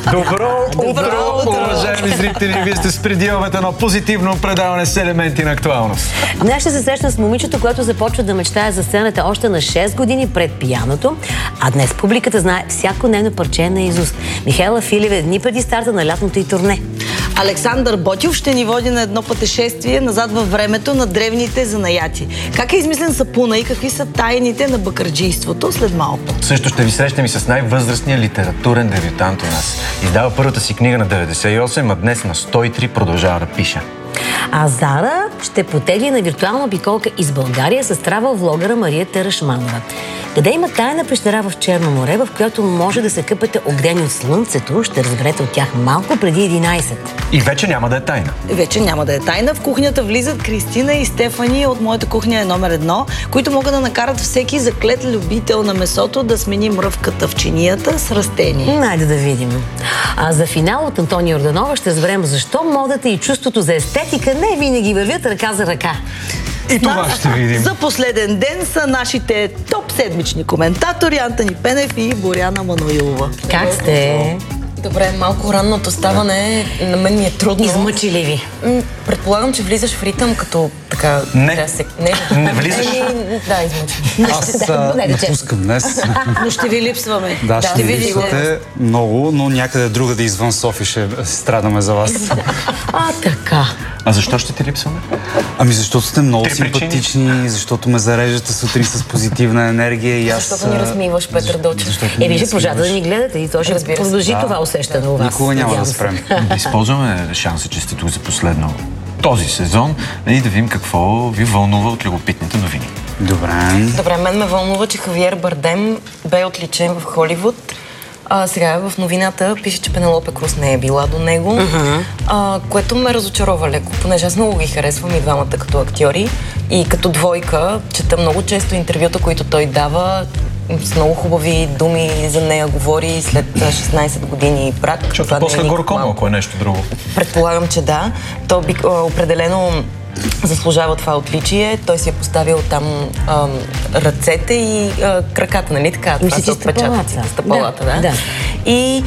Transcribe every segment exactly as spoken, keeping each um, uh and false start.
Добро утро, уважаеми зрители! Вие сте с предилбата на позитивно предаване с елементи на актуалност. Днес ще се срещна с момичето, което започва да мечтае за сцената още на шест години пред пияното, а днес публиката знае всяко нейно парче на изуст. Михаела Филева дни преди старта на лятното й турне. Александър Ботев ще ни води на едно пътешествие назад във времето на древните занаяти. Как е измислен сапуна и какви са тайните на бакърджийството след малко? Също ще ви срещнем и с най-възрастния литературен дебютант у нас. Издава първата си книга на деветдесет и осем, а днес на сто и три продължава да пише. А Зара ще потегли на виртуална обиколка из България с травъл влогъра Мария Терашманова. Къде има тайна пещера в Черно море, в която може да се къпете огрени от слънцето, ще разберете от тях малко преди единайсет. И вече няма да е тайна. Вече няма да е тайна. В кухнята влизат Кристина и Стефани от Моята кухня е номер едно, които могат да накарат всеки заклет любител на месото да смени мръвката в чинията с растение. Найде да видим. А за финал от Антония Орданова ще разберем защо модата и чувството за естетика не винаги вървят ръка за ръка. И това ще видим. За последен ден са нашите топ седмични коментатори Антони Пенев и Боряна Мануилова. Как сте? Добре, малко ранното ставане на мен ми е трудно. Измъчили ви? Предполагам, че влизаш в ритъм, като така... Не, да се... не. не влизаш. Да, измъчи. Аз а, напускам днес. Но ще ви липсваме. Да, ще ви липсвате много, но някъде другаде извън София ще страдаме за вас. А, така. А защо ще ти липсваме? Ами защото сте много Три симпатични, защото ме зареждате сутрин с позитивна енергия и аз... Защото ни размиваш, Петър Дълчев. Е, вижте, пожата да ни гледате и то ще продължи това усещане у вас. Никога няма да спрем. Да използваме шанса, че сте тук за последно този сезон и да видим какво ви вълнува от любопитните новини. Добре. Добре, мен ме вълнува, че Хавиер Бардем бе отличен в Холивуд. А, сега в новината пише, че Пенелопе Круз не е била до него, uh-huh. а, което ме разочарова леко, понеже аз много ги харесвам и двамата като актьори и като двойка. Чета много често интервюта, които той дава, с много хубави думи за нея говори след шестнайсет години брак. Защото после горкомо, ако е нещо друго. Предполагам, че да. То би, определено заслужава това отличие. Той си е поставил там а, ръцете и а, краката, нали така? Това са отпечатъци. Стъпалата, да. да. И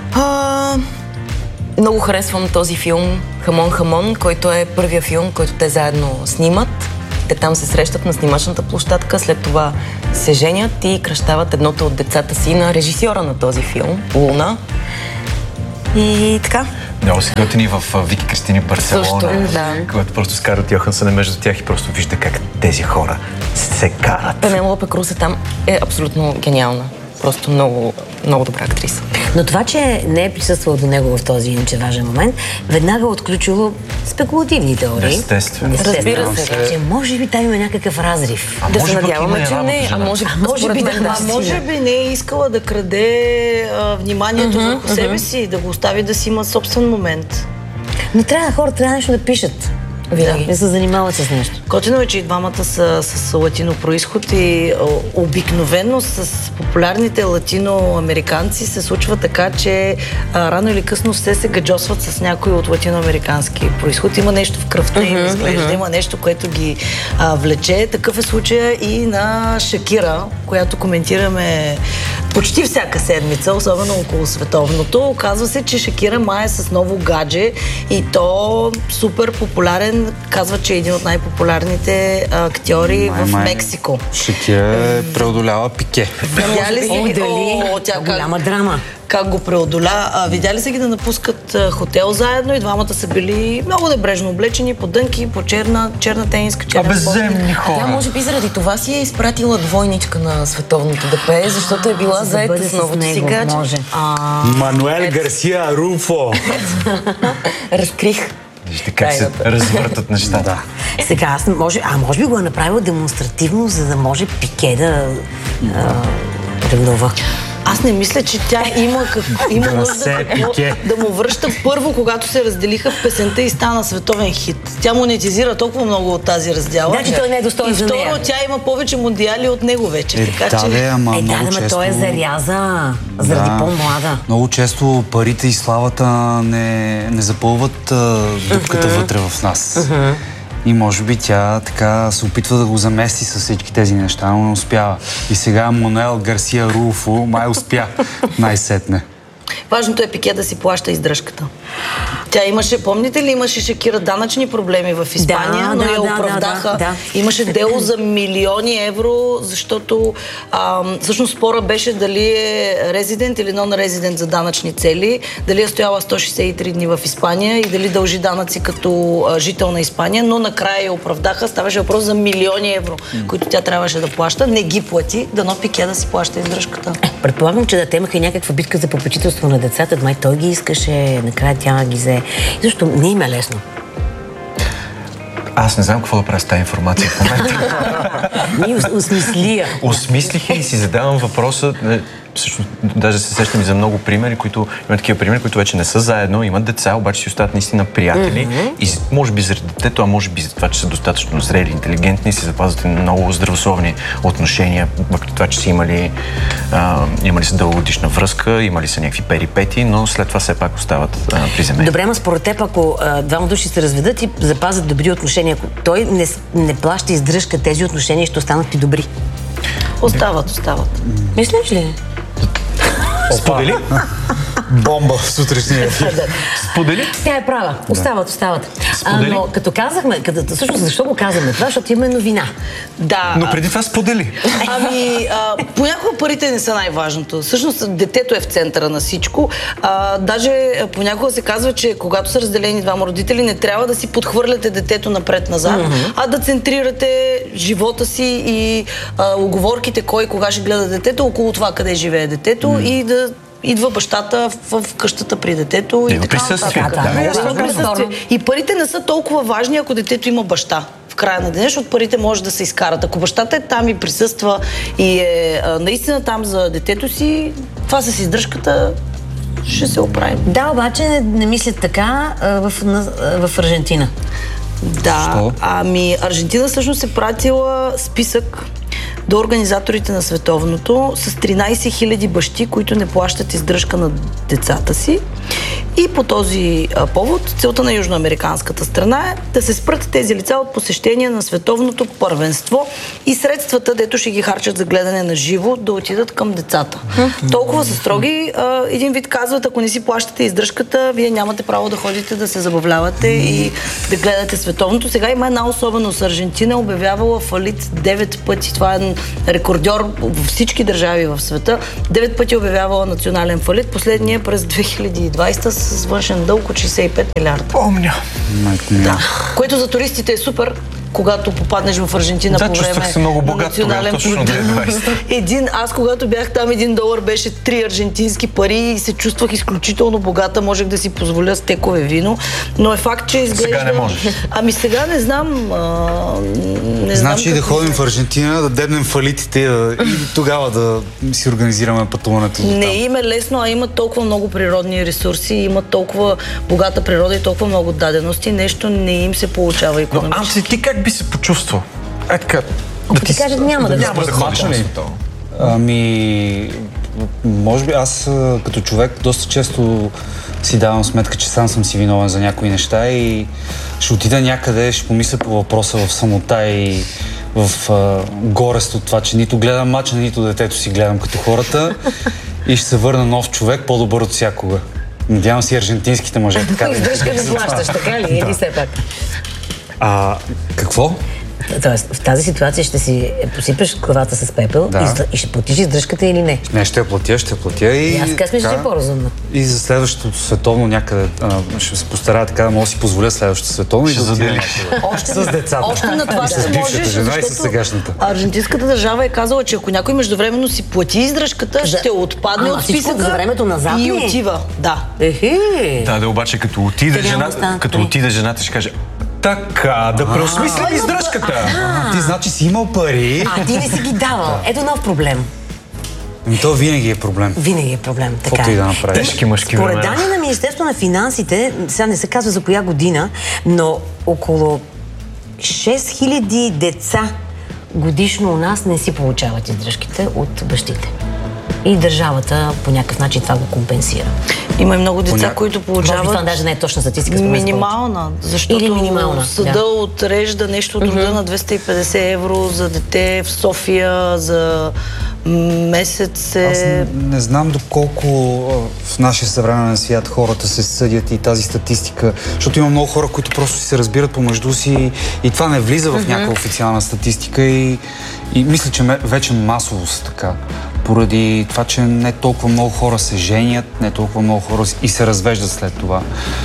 а, много харесвам този филм Хамон Хамон, който е първия филм, който те заедно снимат. Те там се срещат на снимачната площадка, след това се женят и кръщават едното от децата си на режисьора на този филм, Луна. И така. Много се готини в Вики Кристини Барселона, Също, да. когато просто Скарлет Йохансън е между тях и просто вижда как тези хора се карат. Пенелопе Круз е там е абсолютно гениална. Просто много, много добра актриса. Но това, че не е присъствала до него в този иначе важен момент, веднага отключило спекулативни теории. Естествено. Разбира се. Че може би там има някакъв разрив. Да се надяваме, че не. А може, а може би да, а може би не е искала да краде а, вниманието uh-huh, върху uh-huh. себе си, да го остави да си има собствен момент. Но трябва хора, трябва нещо да пишат. Винаги. Да, не се занимават с нещо. Готино е, че и двамата са с латино произход и обикновено с популярните латиноамериканци се случва така, че а, рано или късно все се гаджосват с някой от латиноамерикански произход. Има нещо в кръвта им, uh-huh, изглежда. Uh-huh. Има нещо, което ги а, влече. Такъв е случая и на Шакира, която коментираме почти всяка седмица, особено около световното. Оказва се, че Шакира май е с ново гадже и то супер популярен. Казва, че е един от най-популярните актьори май, в май. Мексико. Шакира преодолява Пике. Видя ли си? О, дали? О, тя голяма драма. Как го преодоля. А, видя ли са ги да напускат хотел заедно и двамата са били много небрежно облечени по дънки, по черна, черна тениска, черна безземни хора. Тя може би заради това си е изпратила двойничка на световното ДП, защото е била заета с новото си гадже. Мануел Гарсия Руфо. Разкрих. Вижте как се развъртат нещата. Да. Сега, аз може, а може би го е направил демонстративно, за да може Пике да ревнува. Аз не мисля, че тя има, как, има нужда какво, да му връща първо, когато се разделиха в песента и стана световен хит. Тя монетизира толкова много от тази раздяла. Да, че той не е достоен за нея. И второ, тя има повече мондиали от него вече. Е, така, да, че... бе, ама е, да, много да, често... той е заряза заради да, по-млада. Много често парите и славата не, не запълват а, дупката uh-huh. вътре в нас. Uh-huh. И може би тя така се опитва да го замести с всички тези неща, но не успява. И сега Мануел Гарсия Руфо май успя най-сетне. Важното е Пике да си плаща издръжката. Тя имаше, помните ли, имаше Шакира данъчни проблеми в Испания, Да, но да, я да, оправдаха. да, да. Имаше дело за милиони евро, защото а, всъщност спора беше дали е резидент или нон-резидент за данъчни цели, дали е стояла сто шейсет и три дни в Испания и дали дължи данъци като а, жител на Испания, но накрая я оправдаха. Ставаше въпрос за милиони евро, mm. които тя трябваше да плаща. Не ги плати, дано Пике да си плаща издръжката. Предполагам, че да те имаха и някаква битка за попечителство на децата. Май той ги искаше, накрая тя ги взе. И защо не им е лесно. Аз не знам какво да правя с тази информация в момента. Ние осмислия. Осмислих и си задавам въпроса. Всъщност, даже се сещам и за много примери, които имат такива примери, които вече не са заедно, имат деца, обаче си остават наистина приятели. Mm-hmm. И може би заради детето, а може би за това, че са достатъчно зрели, интелигентни, си запазват много здравословни отношения, въпреки това, че са имали, а, имали са дългогодишна връзка, имали са някакви перипети, но след това все пак остават а, приземени. Добре, ма според теб, ако а, двама души се разведат и запазят добри отношения, ако той не, не плаща издръжка, тези отношения ще останат и добри. Остават, остават. Мислиш ли? Сподели? Бомба в сутрешния ефир. Сподели? Тя е права. Остават, остават. А, но като казахме, като, всъщност защо го казваме това? Защото има новина. Да. Но преди това сподели. Ами, а, понякога парите не са най-важното. Всъщност, детето е в центъра на всичко. А, даже понякога се казва, че когато са разделени двама родители, не трябва да си подхвърляте детето напред-назад, mm-hmm. а да центрирате живота си и а, уговорките кой и кога ще гледа детето, около това къде живее детето mm-hmm. и да идва бащата в, в къщата при детето. Има присъствие. Да, да, да, присъствие. И парите не са толкова важни, ако детето има баща. В края на деня, защото парите може да се изкарат. Ако бащата е там и присъства и е а, наистина там за детето си, това с издръжката ще се оправим. Да, обаче не, не мислят така а, в, на, в Аржентина. Да, Що? ами Аржентина всъщност е пратила списък до организаторите на световното с тринайсет хиляди бащи, които не плащат издръжка на децата си. И по този а, повод целта на южноамериканската страна е да се спрат тези лица от посещение на световното първенство и средствата, дето ще ги харчат за гледане на живо, да отидат към децата. Толкова са строги. А, един вид казват, ако не си плащате издръжката, вие нямате право да ходите да се забавлявате и да гледате световното. Сега има една особеност. Аржентина е обявявала фалит девет пъти. Това е рекордьор във всички държави в света. девет пъти обявявала национален фалит. Последния през две хиляди и двайсета с външен дълг от шейсет и пет милиарда. Помня. Да. Което за туристите е супер, когато попаднеш в Аржентина да, по време се много на богат, национален точно две хиляди и двайсета. Един, аз когато бях там, един долар беше три аржентински пари и се чувствах изключително богата, можех да си позволя стекове вино, но е факт, че изглежда... Сега не можеш. Ами сега не знам... А... Не значи знам да ходим в Аржентина, да дебнем фалитите и тогава да си организираме пътуването до там. Не им е лесно, а имат толкова много природни ресурси, имат толкова богата природа и толкова много дадености, нещо не им се получава икономически. Но Анци, ти как би се почувствал? Е така, да ти кажат, няма да, няма да ходиш на световно. Ами, може би аз като човек доста често си давам сметка, че сам съм си виновен за някои неща и ще отида някъде, ще помисля по въпроса в самота и в а, горест от това, че нито гледам мача, нито детето си гледам като хората и ще се върна нов човек, по-добър от всякога. Надявам си аржентинските мъже така. Издръжка не плащаш, така ли? Или все пак? А, какво? Тоест, в тази ситуация ще си посипеш главата с пепел да. и, и ще платиш издръжката или не? Не, ще я платя, ще я платя и... И аз казвам, че е по-разумно. И за следващото световно някъде а, ще се постарая така да мога да си позволя следващото световно ще и да заделиш. Още, с децата. Още на това ще с бившата можеш, жена и с защото сегашната. аржентинската държава е казала, че ако някой междувременно си плати издръжката, За... ще отпадне Ама, от списъка за времето назад и ли? отива. Да. Ехе. Да, да, обаче като отиде Те няма жена, останат като пари. отиде жената ще каже така, да преосмислим издръжката. А, ти значи си имал пари. А ти не си ги давал. Ето нов проблем. Ами то винаги е проблем. Винаги е проблем. Така Каквото е. и да направиш. Тежки мъжки Според времена. данни на Министерство на финансите, сега не се казва за коя година, но около шест хиляди деца годишно у нас не си получават издръжките от бащите. И държавата по някакъв начин това го компенсира. Има и много деца, Поня... които Може би това получават даже не е точна статистика. според мен минимална, защото Или минимална, съда да. отрежда нещо от рода на двеста и петдесет евро за дете в София, за месец е... Аз не, не знам доколко в нашия съвременен свят хората се съдят и тази статистика, защото има много хора, които просто си се разбират помежду си и това не влиза в някаква официална статистика и, и мисля, че вече масово са така. Поради това, че не толкова много хора се женят, не толкова много хора и се развеждат след това.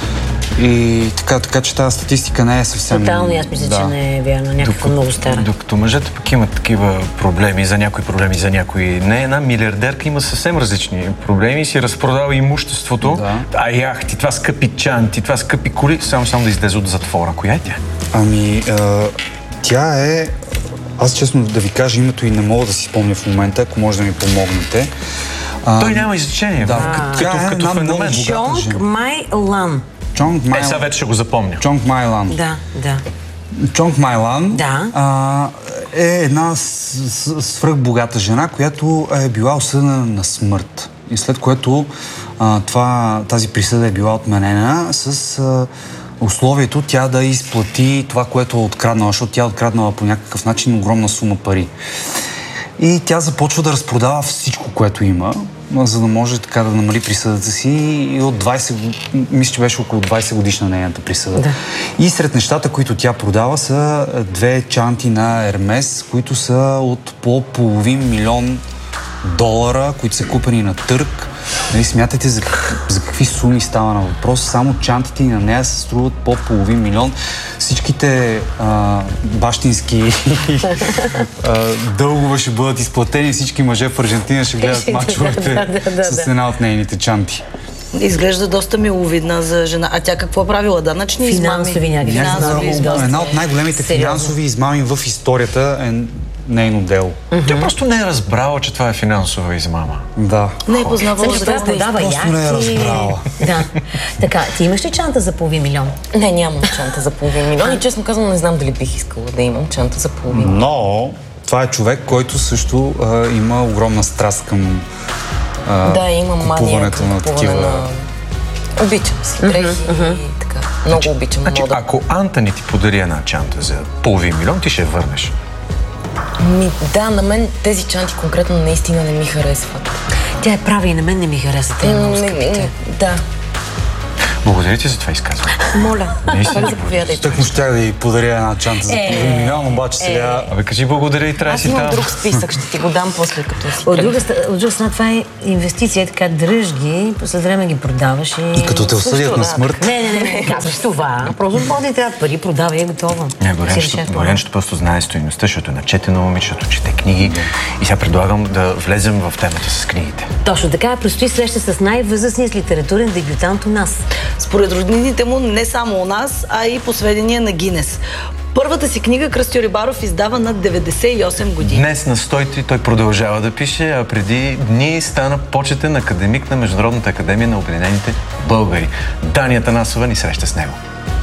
И така, така че тази статистика не е съвсем... Тотално, аз мисля, да. че не е вярно, някаква много стара. Докато мъжете пък имат такива проблеми, за някои проблеми, за някои не. Една милиардерка има съвсем различни проблеми и си разпродава имуществото. Да. А яхти, това скъпи чанти, това скъпи коли, само само да излезе от затвора. Коя е тя? Ами, а, тя е... Аз честно да ви кажа името и не мога да си спомня в момента, ако може да ми помогнете. А, Той няма изречение. Да, като, тя като, е като една много феномен. богата Чонг жена. Май Лан. Чонг Май... Е, сега вече ще го запомня. Чонг Майлан. Да, да. Чонг Майлан Да. а, е една с- с- свръхбогата жена, която е била осъдена на смърт. И след което а, това, тази присъда е била отменена с а, условието тя да изплати това, което е откраднала, защото тя е откраднала по някакъв начин огромна сума пари. И тя започва да разпродава всичко, което има, за да може така да намали присъдата си и от двайсет, мисля, че беше около двайсет годишна нейната присъда. Да. И сред нещата, които тя продава, са две чанти на Ермес, които са от по половин милион долара, които са купени на търг. Нали, смятайте за, за какви суми става на въпрос. Само чантите и на нея се струват по половин милион. Всичките а, бащински а, дългове ще бъдат изплатени. Всички мъже в Аржентина ще гледат мачовете Да, да, да, с да. една от нейните чанти. Изглежда доста миловидна за жена. А тя какво правила? Данъчни измами? Финансови някакви. Финансови Много измами. Една от най-големите Сериозно. финансови измами в историята е нейно дело. Тя просто не е разбрала, че това е финансова измама. Да. Не е познавала Също за това продава просто яхти. не е разбрала. Да. Така, ти имаш ли чанта за половин милион? Не, нямам чанта за половин милион и честно казвам не знам дали бих искала да имам чанта за половин милион. Но това е човек, който също а, има огромна страст към а, Да, имам мания купуването към на купуване такива... на... Обичам си дрехи и така. Много обичам Значи, мода. ако Антони ти подари една чанта за половин милион, ти ще я върнеш. Ми, да, на мен тези чанти конкретно наистина не ми харесват. Тя е права и на мен не ми хареса. Те е много Не, не, скъпите. не, да. Благодаря ти за това изказване. Моля, Наистина. пак заповядайте. Тък му щях да й подаря една чанта за половин милион, обаче сега... Абе, кажи благодаря и трябва Аз си имам там. друг списък, ще ти го дам после като си От тръгна. друга, ста- от друга страна, това е инвестиция, така дръж ги, след време ги продаваш и... И като те осъдят Също, на да. смърт. Не, не, не, не казваш това. Просто ходи, трябва пари, продава и е готово. Не, Си Борянчето, решаваш това. Борянчето просто знае стойността, защото е начетено момичето, чете книги и сега предлагам да влезем в темата с книгите. Точно така, предстои среща с най-възрастният литературен дебютант у нас. Според роднините му не само у нас, а и по сведения на Гинес. Първата си книга Кръстю Рибаров издава на деветдесет и осем години. Днес на сто и три той продължава да пише, а преди дни стана почетен академик на Международната академия на Обединените българи. Дани Атанасова ни среща с него.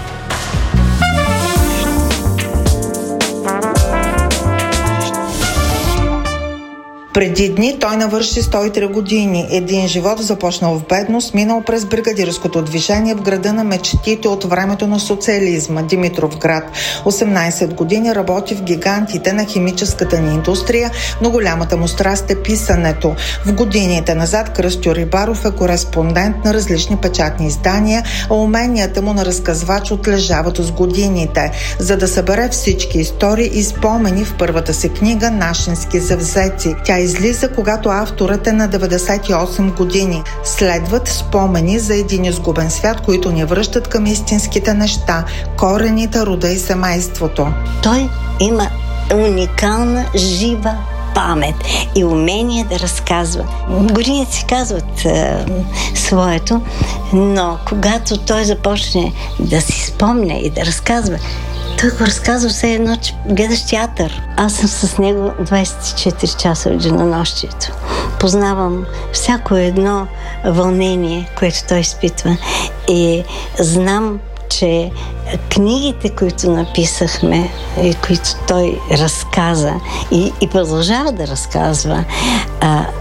Преди дни той навърши сто и три години. Един живот започнал в бедност, минал през бригадирското движение в града на мечтите от времето на социализма, Димитровград. осемнайсет години работи в гигантите на химическата ни индустрия, но голямата му страст е писането. В годините назад Кръстю Рибаров е кореспондент на различни печатни издания, а уменията му на разказвач отлежават с годините, за да събере всички истории и спомени в първата си книга «Нашински завзети». Тя излиза, когато авторът е на деветдесет и осем години. Следват спомени за един изгубен свят, които ни връщат към истинските неща, корените, рода и семейството. Той има уникална, жива памет и умение да разказва. Годините си казват е, своето, но когато той започне да си спомня и да разказва, той го разказва все едно, че гледаш театър. Аз съм с него двайсет и четири часа в денонощието. Познавам всяко едно вълнение, което той изпитва. И знам, че книгите, които написахме и които той разказа и, и продължава да разказва, а,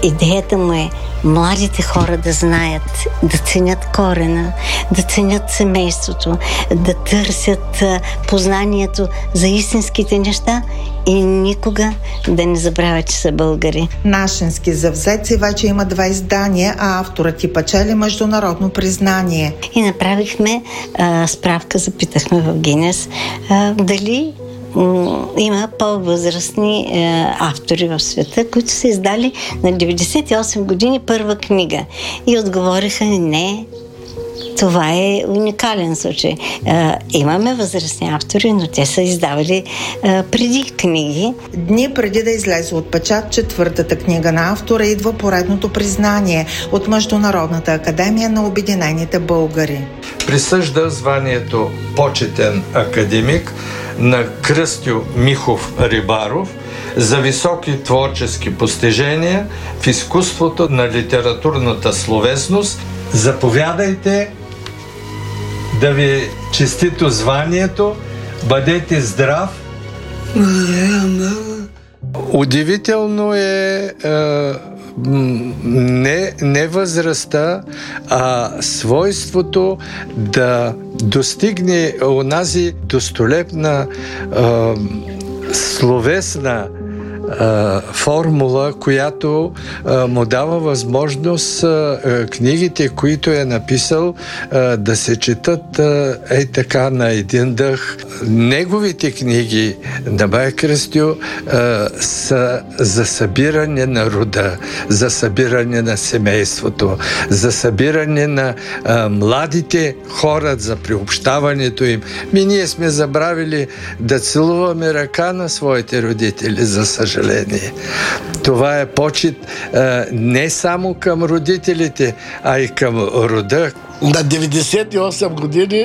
идеята му е младите хора да знаят, да ценят корена, да ценят семейството, да търсят познанието за истинските неща и никога да не забравят, че са българи. Нашенски завзеци вече има два издания, а авторът и печели международно признание. И направихме а, справка, запитахме в Гинес а, дали м- има по-възрастни а, автори в света, които са издали на деветдесет и осем години първа книга. И отговориха не. Това е уникален случай. А, имаме възрастни автори, но те са издавали а, преди книги. Дни преди да излезе от печат четвъртата книга на автора, идва поредното признание от Международната академия на обединените българи. Присъжда званието почетен академик на Кръстю Михов Рибаров за високи творчески постижения в изкуството на литературната словесност. Заповядайте, да ви честито званието, бъдете здрав. Удивително е, е не, не възрастта, а свойството да достигне онази достолепна е, словесна формула, която а, му дава възможност а, книгите, които е написал, а, да се четат а, ей така на един дъх. Неговите книги на бай Кръстю а, са за събиране на рода, за събиране на семейството, за събиране на а, младите хора, за приобщаването им. Ми ние сме забравили да целуваме ръка на своите родители, за съжаление. Това е почит а, не само към родителите, а и към рода. На деветдесет и осем години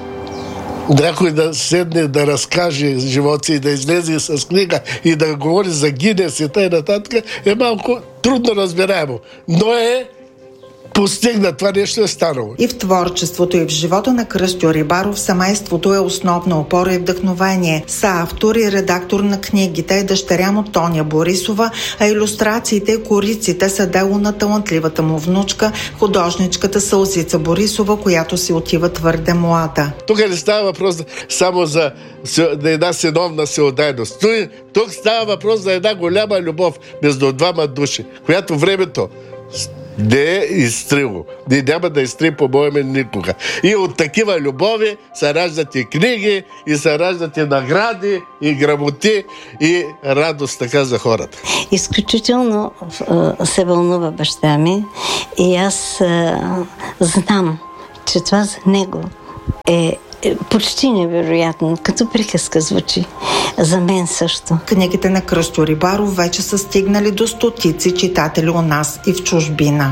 някой да седне да разкаже живота си и да излезе с книга и да говори за Гинес и т.н. е малко трудно разбираемо. Но е постигна, това нещо е станало. И в творчеството, и в живота на Кръстю Рибаров семейството е основна опора и вдъхновение. Са автор и редактор на книгите е дъщеря му Тоня Борисова, а илюстрациите и кориците са дело на талантливата му внучка, художничката Сълзица Борисова, която си отива твърде млада. Тук не става въпрос само за една синовна всеотдайност. Тук става въпрос за една голяма любов между двама души, която времето не е изтрило. Не няма да изтри, по-моеме, никога. И от такива любови се раждат и книги, и се раждат и награди, и грамоти, и радост така за хората. Изключително се вълнува баща ми и аз а, знам, че това за него е почти невероятно, като приказка звучи. За мен също. Книгите на Кръстю Рибаров вече са стигнали до стотици читатели у нас и в чужбина.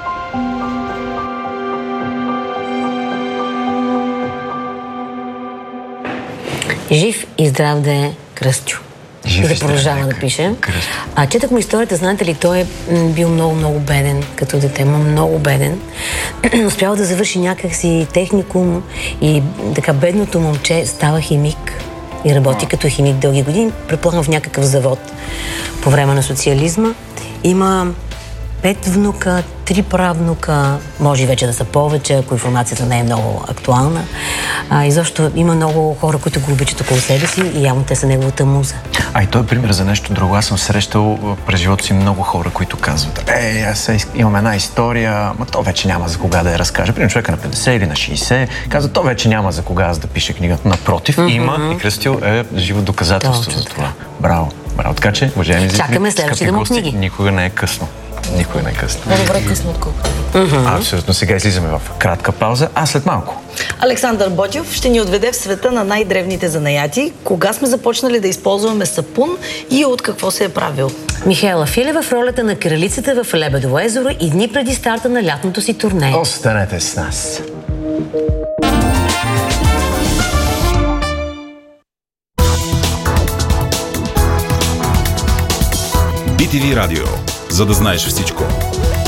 Жив и здрав да е Кръстю. Жив да продължава да пише. Кръстю. А четах му историята, знаете ли, той е бил много-много беден като дете, му много беден. Успял да завърши някакси техникум и така бедното момче става химик и работи като химик дълги години. Предполагам в някакъв завод по време на социализма. Има пет внука, три правнука, може и вече да са повече, ако информацията не е много актуална. А, и защо има много хора, които го обичат около себе си и явно те са неговата муза. А и той е пример за нещо друго. Аз съм срещал през живота си много хора, които казват: Е, аз имам една история, ма то вече няма за кога да я разкажа. Примерно човека на петдесет или на шейсет казва: то вече няма за кога аз да пиша книгата. Напротив, mm-hmm. има и Кръстю е живо доказателство Точно за това. Браво. Браво. Така че, уважаеми зрители, чакаме следващите му книги. Никога не е късно. Никога не е късно. По-добре късно отколкото. Mm-hmm. Абсолютно. Сега излизаме в кратка пауза, а след малко. Александър Ботев ще ни отведе в света на най-древните занаяти. Кога сме започнали да използваме сапун и от какво се е правил? Михаела Филева в ролята на кралицата в Лебедово езеро и дни преди старта на лятното си турне. Останете с нас. би ти ви Радио. За да знаеш всичко.